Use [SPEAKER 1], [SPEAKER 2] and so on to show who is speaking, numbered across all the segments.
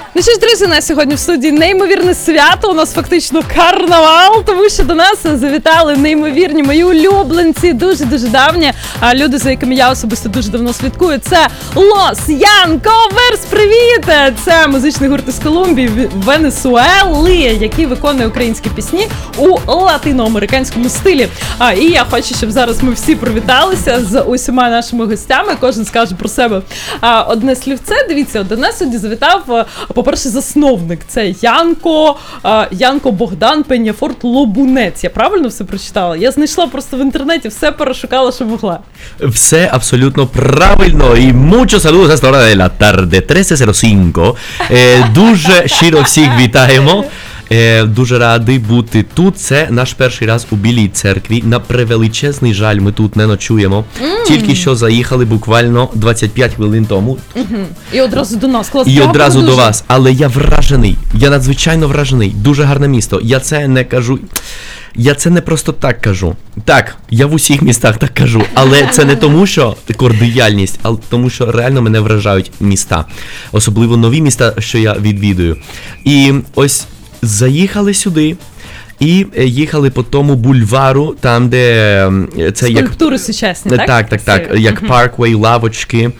[SPEAKER 1] Ну що ж, друзі, у нас сьогодні в студії неймовірне свято, у нас фактично карнавал, тому що до нас завітали неймовірні мої улюбленці, дуже-дуже давні, люди, за якими я особисто дуже давно слідкую. Це Los Yankovers, привіт! Це музичний гурт із Колумбії, Венесуели, який виконує українські пісні у латиноамериканському стилі. І я хочу, щоб зараз ми всі привіталися з усіма нашими гостями, кожен скаже про себе одне слівце. Дивіться, до нас сьогодні завітав, по-перше, засновник. Це Янко Богдан Пеняфорт Лобунець. Я правильно все прочитала? Я знайшла просто в інтернеті, все перешукала, що могла.
[SPEAKER 2] Все абсолютно правильно. І muchos saludos a esta hora de la tarde, 13:05. Дуже щиро всіх вітаємо. Дуже радий бути тут. Це наш перший раз у Білій церкві. На превеличезний жаль, ми тут не ночуємо. Тільки що заїхали буквально 25 хвилин тому.
[SPEAKER 1] І одразу до нас. Клас.
[SPEAKER 2] І одразу до вас. Але я вражений. Я надзвичайно вражений. Дуже гарне місто. Я це не кажу. Я це не просто так кажу. Так, я в усіх містах так кажу, але це не тому, що кордіяльність, а тому, що реально мене вражають міста. Особливо нові міста, що я відвідую. І ось заїхали сюди і їхали по тому бульвару, там, де це
[SPEAKER 1] скульптури сучасні, так?
[SPEAKER 2] Так, як парквей, лавочки.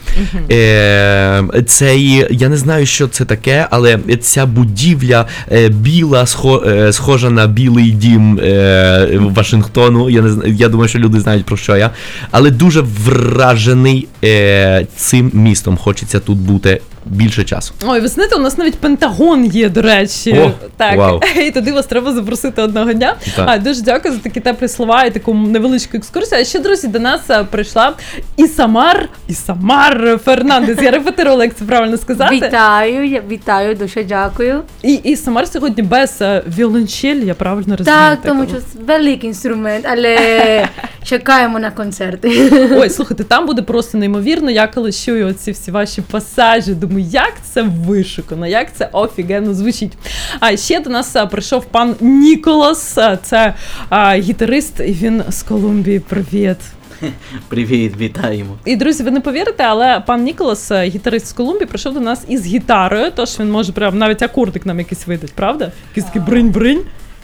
[SPEAKER 2] Цей, я не знаю, що це таке, але ця будівля біла, схожа на Білий дім Вашингтону. Я думаю, що люди знають, про що я. Але дуже вражений цим містом. Хочеться тут бути більше часу.
[SPEAKER 1] Ой, ви знаєте, у нас навіть Пентагон є, до речі.
[SPEAKER 2] О,
[SPEAKER 1] так.
[SPEAKER 2] Вау.
[SPEAKER 1] І туди вас треба запросити одного дня. Дуже дякую за такі теплі слова і таку невеличку екскурсію. А ще, друзі, до нас прийшла Ісамар Фернандес. Я репетирувала, як це правильно сказати.
[SPEAKER 3] Вітаю, дуже дякую.
[SPEAKER 1] І Ісамар сьогодні без віолончелі, я правильно розумію?
[SPEAKER 3] Так, тому що великий інструмент, але чекаємо на концерти.
[SPEAKER 1] Ой, слухайте, там буде просто неймовірно. Я коли чую оці всі ваші пасажі, думаю, як це вишукано, як це офігенно звучить. А ще до нас прийшов пан Ніколас, це гітарист, і він з Колумбії. Привіт.
[SPEAKER 4] Привіт, вітаємо.
[SPEAKER 1] І, друзі, ви не повірите, але пан Ніколас, гітарист з Колумбії, прийшов до нас із гітарою, тож він може прям навіть акордик нам якийсь видать, правда? Якийсь такий бринь-бринь.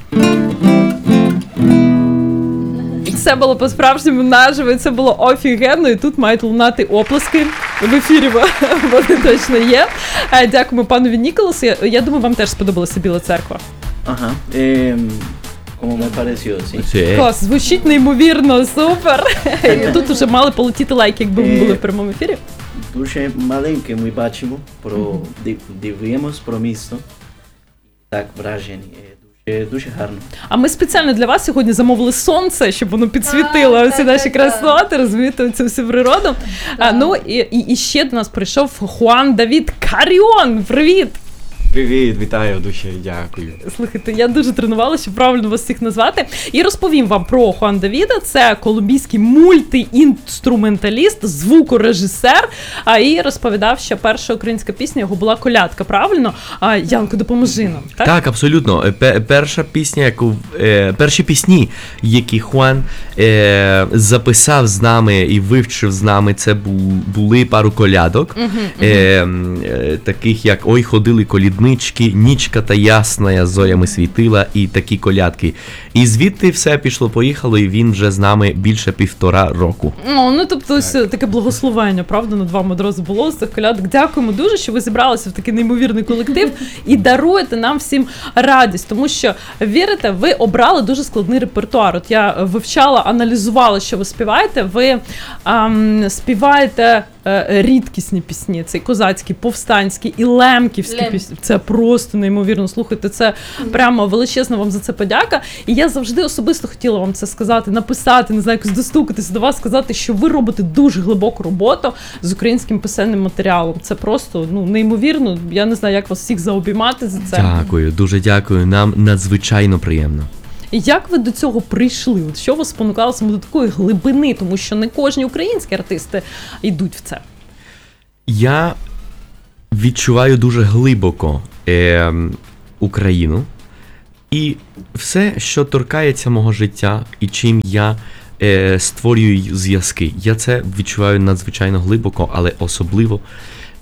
[SPEAKER 1] Це було по-справжньому наживо, це було офігенно, і тут мають лунати оплески. В ефірі вони точно є. Дякуємо панові Ніколасу. Я думаю, вам теж сподобалася Біла церква.
[SPEAKER 4] Ага. Como me pareció, sí.
[SPEAKER 1] Клас, звучить неймовірно, супер. Тут уже мали полетіти лайки, якби ми були в прямому ефірі.
[SPEAKER 4] Дуже маленьке ми бачимо, дивимось про місто. Так, вражені. Дуже гарно.
[SPEAKER 1] А ми спеціально для вас сьогодні замовили сонце, щоб воно підсвітило всі наші красоти, розумієте, цю всю природу. Ну і ще до нас прийшов Хуан Давід Каріон. Привіт!
[SPEAKER 5] Привіт, вітаю, дуже дякую.
[SPEAKER 1] Слухайте, я дуже тренувалася, щоб правильно вас всіх назвати. І розповім вам про Хуан Давіда. Це колумбійський мультиінструменталіст, звукорежисер. І розповідав, що перша українська пісня його була колядка, правильно? Янко, допоможи нам.
[SPEAKER 2] Так, абсолютно. Перші пісні, які Хуан записав з нами і вивчив з нами, це були пару колядок, таких як «Ой, ходили коліднички», «Нічка та ясна зорями світила» і такі колядки. І звідти все пішло-поїхало, і він вже з нами більше 1,5 року.
[SPEAKER 1] Ну, тобто ось таке благословення, правда, над вами одразу було з цих колядок. Дякуємо дуже, що ви зібралися в такий неймовірний колектив і даруєте нам всім радість, тому що, вірите, ви обрали дуже складний репертуар. От я вивчала, аналізувала, що ви співаєте. Ви співаєте рідкісні пісні, цей козацький, повстанський і лемківські пісні. Це просто неймовірно. Слухайте, це прямо величезна вам за це подяка. І я завжди особисто хотіла вам це сказати, написати, не знаю, якось достукатися до вас, сказати, що ви робите дуже глибоку роботу з українським писемним матеріалом. Це просто, неймовірно. Я не знаю, як вас всіх заобіймати за це.
[SPEAKER 2] Дякую, дуже дякую. Нам надзвичайно приємно.
[SPEAKER 1] Як ви до цього прийшли? От що вас спонукало саме до такої глибини? Тому що не кожні українські артисти йдуть в це.
[SPEAKER 2] Я відчуваю дуже глибоко Україну. І все, що торкається мого життя і чим я створюю зв'язки, я це відчуваю надзвичайно глибоко, але особливо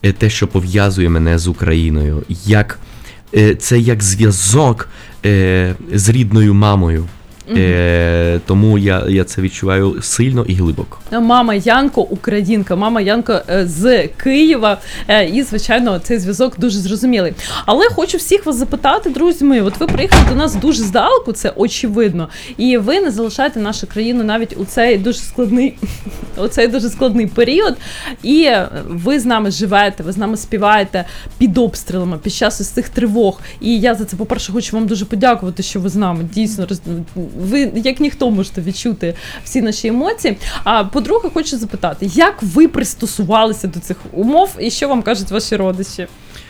[SPEAKER 2] те, що пов'язує мене з Україною. Це як зв'язок з рідною мамою. Тому я це відчуваю сильно і глибоко.
[SPEAKER 1] Мама Янко українка, мама Янко з Києва, і, звичайно, цей зв'язок дуже зрозумілий. Але хочу всіх вас запитати, друзі мої, от ви приїхали до нас дуже здалеку, це очевидно, і ви не залишаєте нашу країну навіть у цей дуже складний період, і ви з нами живете, ви з нами співаєте під обстрілами, під час ось цих тривог. І я за це, по-перше, хочу вам дуже подякувати, що ви з нами, дійсно, ви, як ніхто, можете відчути всі наші емоції. А по-друге, хочу запитати, як ви пристосувалися до цих умов і що вам кажуть ваші родичі?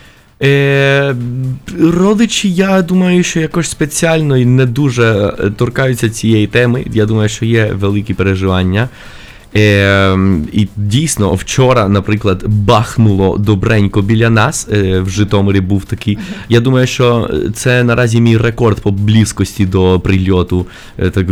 [SPEAKER 2] Родичі, я думаю, що якось спеціально і не дуже торкаються цієї теми. Я думаю, що є великі переживання. І дійсно, вчора, наприклад, бахнуло добренько біля нас, в Житомирі був такий. Я думаю, що це наразі мій рекорд по близькості до прильоту. Так,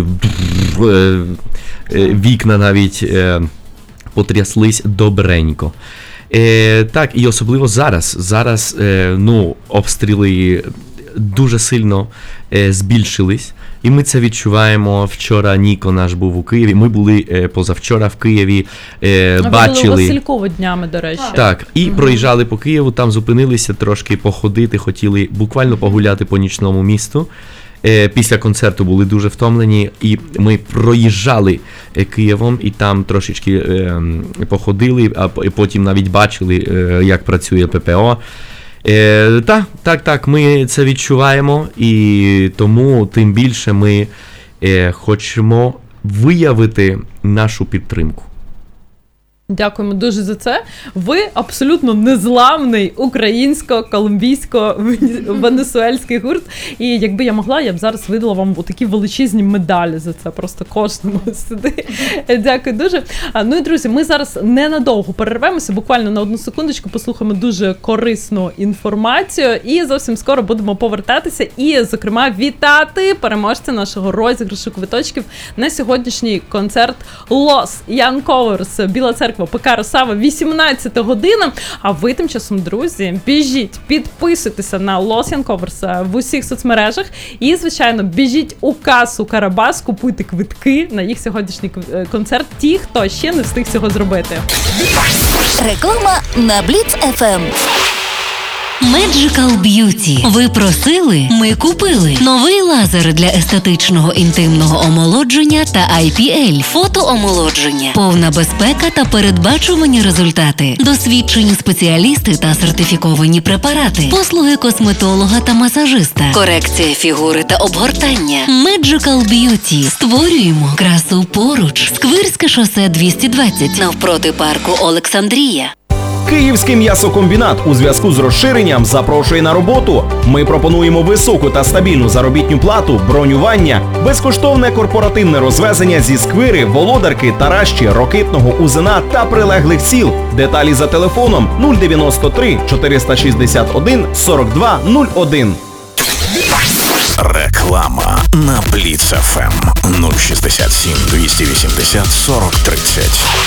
[SPEAKER 2] вікна навіть потряслись добренько. Так, і особливо зараз, обстріли дуже сильно збільшились. І ми це відчуваємо. Вчора Ніко наш був у Києві. Ми були позавчора в Києві, бачили.
[SPEAKER 1] Ви були у Васильково днями, до речі.
[SPEAKER 2] Так, і проїжджали по Києву, там зупинилися трошки походити, хотіли буквально погуляти по нічному місту. Після концерту були дуже втомлені, і ми проїжджали Києвом, і там трошечки походили, а потім навіть бачили, як працює ППО. Так, ми це відчуваємо, і тому тим більше ми хочемо виявити нашу підтримку.
[SPEAKER 1] Дякуємо дуже за це. Ви абсолютно незламний українсько-колумбійсько-венесуельський гурт. І якби я могла, я б зараз видала вам такі величезні медалі за це. Просто кожному сюди. Дякую дуже. Ну і, друзі, ми зараз ненадовго перервемося, буквально на 1 секундочку, послухаємо дуже корисну інформацію. І зовсім скоро будемо повертатися і, зокрема, вітати переможця нашого розіграшу квиточків на сьогоднішній концерт Los Young Covers Біла Церква. ПК Росава, 18 година. А ви тим часом, друзі, біжіть, підписуйтеся на Los Young Covers в усіх соцмережах і, звичайно, біжіть у касу Карабас, купуйте квитки на їх сьогоднішній концерт, ті, хто ще не встиг цього зробити.
[SPEAKER 6] Реклама на Blitz FM. Magical Beauty. Ви просили? Ми купили. Новий лазер для естетичного інтимного омолодження та IPL. Фотоомолодження. Повна безпека та передбачувані результати. Досвідчені спеціалісти та сертифіковані препарати. Послуги косметолога та масажиста. Корекція фігури та обгортання. Magical Beauty. Створюємо красу поруч. Сквирське шосе 220. Навпроти парку Олександрія.
[SPEAKER 7] Київський м'ясокомбінат у зв'язку з розширенням запрошує на роботу. Ми пропонуємо високу та стабільну заробітну плату, бронювання, безкоштовне корпоративне розвезення зі Сквири, Володарки, Таращі, Рокитного, Узина та прилеглих сіл. Деталі за телефоном 093 461 42 01.
[SPEAKER 8] Реклама на Blitz FM 067 280 40 30.